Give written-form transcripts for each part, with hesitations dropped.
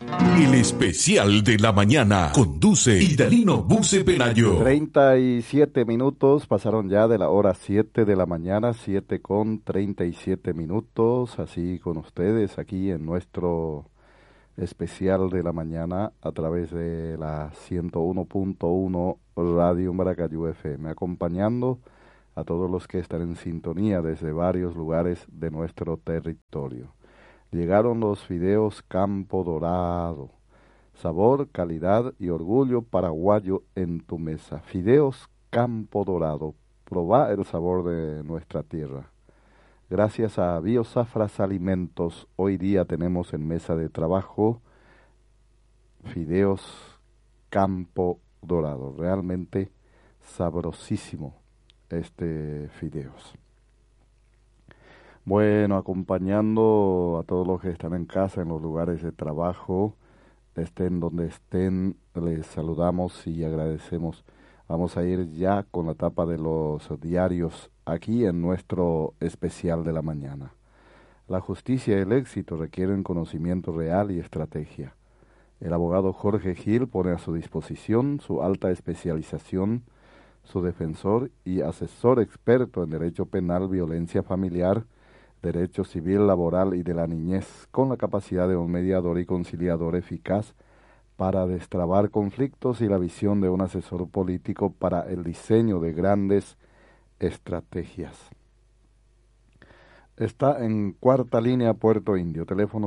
El especial de la mañana conduce Idalino Buce Pelayo. 37 minutos pasaron ya de la hora 7 de la mañana, 7:37, así con ustedes aquí en nuestro especial de la mañana a través de la 101.1 Radio Maracayú FM, acompañando a todos los que están en sintonía desde varios lugares de nuestro territorio. Llegaron los fideos Campo Dorado. Sabor, calidad y orgullo paraguayo en tu mesa. Fideos Campo Dorado. Probá el sabor de nuestra tierra. Gracias a Biosafras Alimentos, hoy día tenemos en mesa de trabajo fideos Campo Dorado. Realmente sabrosísimo este fideos. Bueno, acompañando a todos los que están en casa, en los lugares de trabajo, estén donde estén, les saludamos y agradecemos. Vamos a ir ya con la tapa de los diarios aquí en nuestro especial de la mañana. La justicia y el éxito requieren conocimiento real y estrategia. El abogado Jorge Gil pone a su disposición su alta especialización, su defensor y asesor experto en derecho penal, violencia familiar, derecho civil, laboral y de la niñez, con la capacidad de un mediador y conciliador eficaz para destrabar conflictos y la visión de un asesor político para el diseño de grandes estrategias. Está en Cuarta Línea, Puerto Indio, teléfono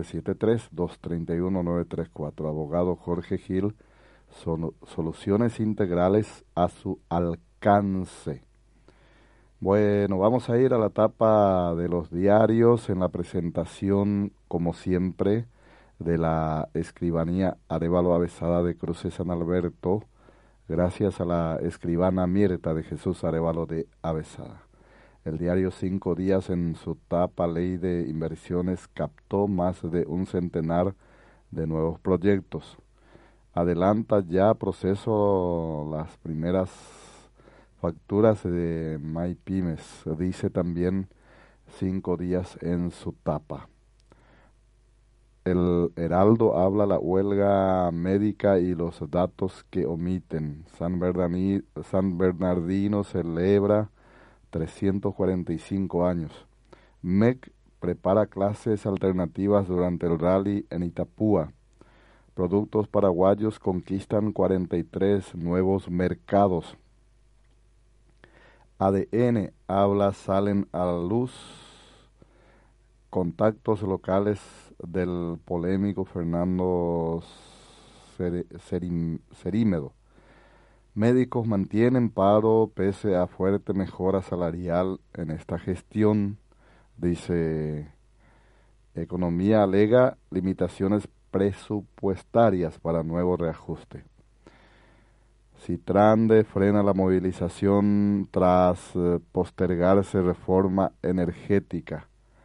0973-231-934. Abogado Jorge Gil, soluciones integrales a su alcance. Bueno, vamos a ir a la tapa de los diarios en la presentación, como siempre, de la escribanía Arévalo Avesada de Cruces San Alberto, gracias a la escribana Mirta de Jesús Arévalo de Avesada. El diario 5 Días en su tapa Ley de Inversiones captó más de 100 de nuevos proyectos. Adelanta ya proceso las primeras facturas de MyPymes, dice también 5 Días en su tapa. El Heraldo habla la huelga médica y los datos que omiten. San Bernardino celebra 345 años. MEC prepara clases alternativas durante el rally en Itapúa. Productos paraguayos conquistan 43 nuevos mercados. ADN habla, salen a la luz contactos locales del polémico Fernando Cerímedo. Médicos mantienen paro pese a fuerte mejora salarial en esta gestión, dice. Economía alega limitaciones presupuestarias para nuevo reajuste. Citrande frena la movilización tras postergarse reforma energética.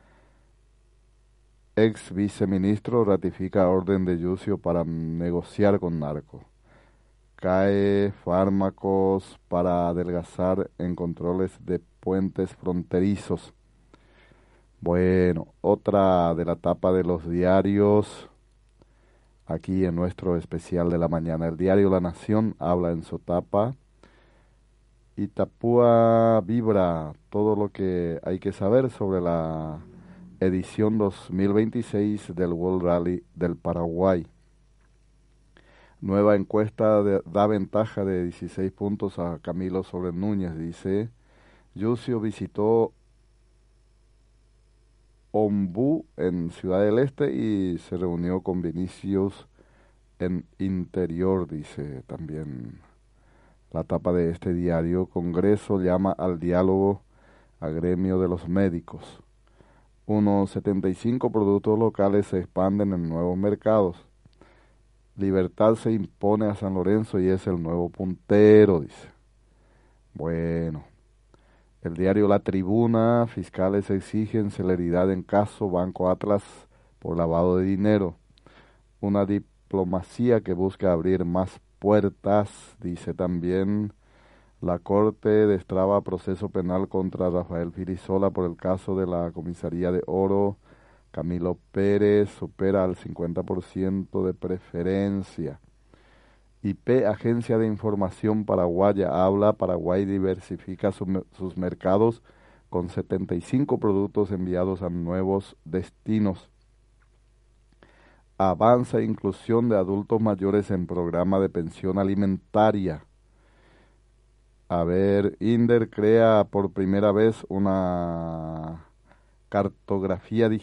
Ex viceministro ratifica orden de Yucio para negociar con narco. Cae fármacos para adelgazar en controles de puentes fronterizos. Bueno, otra de la tapa de los diarios, aquí en nuestro especial de la mañana. El diario La Nación habla en su tapa. Itapúa vibra, todo lo que hay que saber sobre la edición 2026 del World Rally del Paraguay. Nueva encuesta da ventaja de 16 puntos a Camilo sobre Núñez, dice. Yucio visitó Ombú en Ciudad del Este y se reunió con Vinicius en Interior, dice también la tapa de este diario. Congreso llama al diálogo a gremio de los médicos. Unos 75 productos locales se expanden en nuevos mercados. Libertad se impone a San Lorenzo y es el nuevo puntero, dice. Bueno, el diario La Tribuna, fiscales exigen celeridad en caso Banco Atlas por lavado de dinero. Una diplomacia que busca abrir más puertas, dice también. La Corte destraba proceso penal contra Rafael Filisola por el caso de la comisaría de Oro, Camilo Pérez supera al 50% de preferencia. IP, Agencia de Información Paraguaya, habla, Paraguay diversifica sus mercados con 75 productos enviados a nuevos destinos. Avanza inclusión de adultos mayores en programa de pensión alimentaria. A ver, INDER crea por primera vez una cartografía digital